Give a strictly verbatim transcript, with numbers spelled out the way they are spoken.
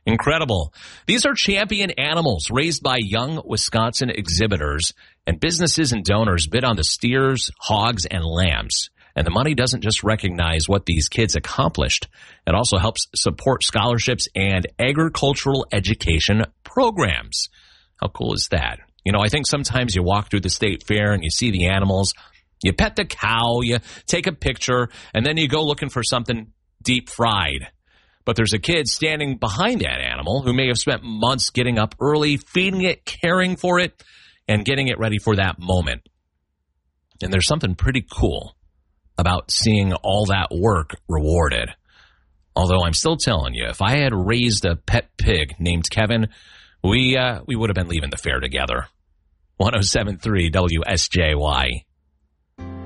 Incredible. These are champion animals raised by young Wisconsin exhibitors, and businesses and donors bid on the steers, hogs, and lambs. And the money doesn't just recognize what these kids accomplished. It also helps support scholarships and agricultural education programs. How cool is that? You know, I think sometimes you walk through the state fair and you see the animals, you pet the cow, you take a picture, and then you go looking for something deep fried. But there's a kid standing behind that animal who may have spent months getting up early, feeding it, caring for it, and getting it ready for that moment. And there's something pretty cool about seeing all that work rewarded. Although I'm still telling you, if I had raised a pet pig named Kevin, we uh, we would have been leaving the fair together. one oh seven point three W S J Y.